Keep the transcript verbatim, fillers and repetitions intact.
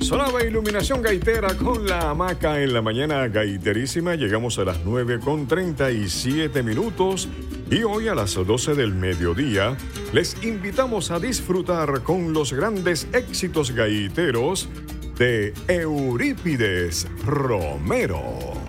Sonaba Iluminación Gaitera con la hamaca en la mañana gaiterísima. Llegamos a las nueve con treinta y siete minutos y hoy a las doce del mediodía les invitamos a disfrutar con los grandes éxitos gaiteros de Eurípides Romero.